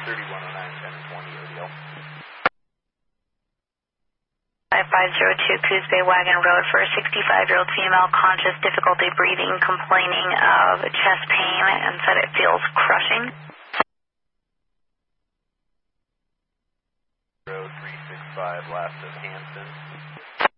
3109, 10 and 20, ODL. 5502 Coos Bay Wagon Road for a 65-year-old female, conscious, difficulty breathing, complaining of chest pain, and said it feels crushing. Road 365, last of Hanson.